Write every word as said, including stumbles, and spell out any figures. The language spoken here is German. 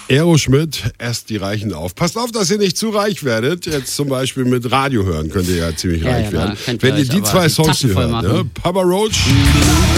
Aeroschmidt, esst die Reichen auf. Passt auf, dass ihr nicht zu reich werdet. Jetzt zum Beispiel mit Radio hören könnt ihr ja ziemlich Ja, reich ja, werden. da könnt ihr Wenn ihr euch die aber zwei die Songs Taschen hier voll hört, machen. ne? Papa Roach.